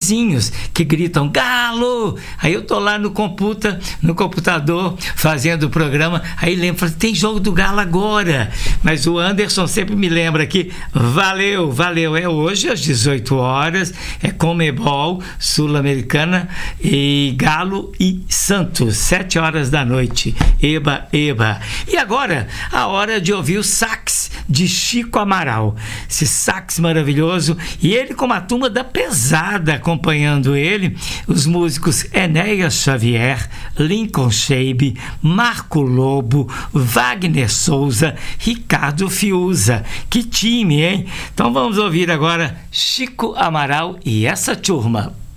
vizinhos que gritam Galo! Aí eu tô lá no computador fazendo o programa, aí lembro, tem jogo do Galo agora, mas o Anderson sempre me lembra aqui, valeu, é hoje às 18 horas, é Conmebol Sul-Americana e Galo e Santos, 7 horas da noite, eba. E agora, a hora de ouvir o sax de Chico Amaral, esse sax maravilhoso, e ele com uma turma da pesada acompanhando ele, os músicos Enéas Xavier, Lincoln Shabe, Marco Lobo, Wagner Souza, Ricardo Fiuza. Que time, hein? Então vamos ouvir agora Chico Amaral e essa turma.